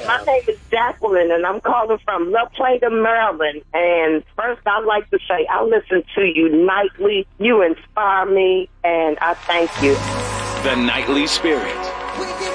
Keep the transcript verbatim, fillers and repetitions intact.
My name is Jacqueline, and I'm calling from La Plata, Maryland. And first, I'd like to say I listen to you nightly. You inspire me, and I thank you. The Nightly Spirit.